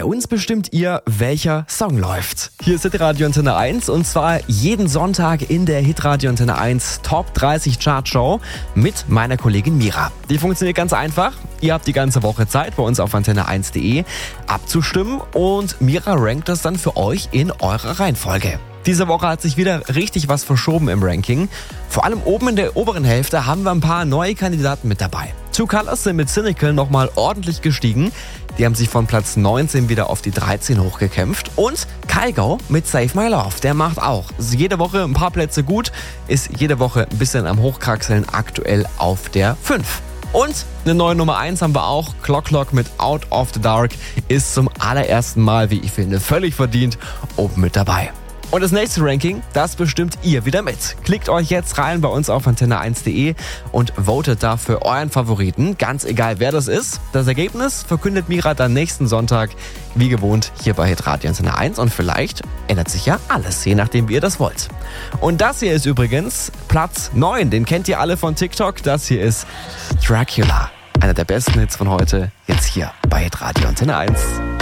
Bei uns bestimmt ihr, welcher Song läuft. Hier ist Hitradio Antenne 1 und zwar jeden Sonntag in der Hitradio Antenne 1 Top 30 Chart Show mit meiner Kollegin Mira. Die funktioniert ganz einfach. Ihr habt die ganze Woche Zeit, bei uns auf antenne1.de abzustimmen und Mira rankt das dann für euch in eurer Reihenfolge. Diese Woche hat sich wieder richtig was verschoben im Ranking. Vor allem oben in der oberen Hälfte haben wir ein paar neue Kandidaten mit dabei. Two Colors sind mit Cynical nochmal ordentlich gestiegen. Die haben sich von Platz 19 wieder auf die 13 hochgekämpft. Und Kygo mit Save My Love, der macht auch jede Woche ein paar Plätze gut, ist jede Woche ein bisschen am Hochkraxeln, aktuell auf der 5. Und eine neue Nummer 1 haben wir auch. Clock Clock mit Out of the Dark ist zum allerersten Mal, wie ich finde, völlig verdient oben mit dabei. Und das nächste Ranking, das bestimmt ihr wieder mit. Klickt euch jetzt rein bei uns auf antenne1.de und votet da für euren Favoriten, ganz egal wer das ist. Das Ergebnis verkündet Mira dann nächsten Sonntag, wie gewohnt, hier bei Hitradio Antenne 1 und vielleicht ändert sich ja alles, je nachdem wie ihr das wollt. Und das hier ist übrigens Platz 9, den kennt ihr alle von TikTok, das hier ist Dracula. Einer der besten Hits von heute, jetzt hier bei Hitradio Antenne 1.